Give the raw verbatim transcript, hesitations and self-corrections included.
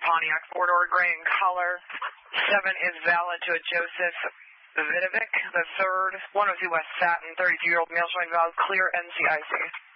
Pontiac, four-door gray in color. Seven is valid to a Joseph Vidovic. The third, one oh two West Satin, thirty-two-year-old male showing valid, clear N C I C.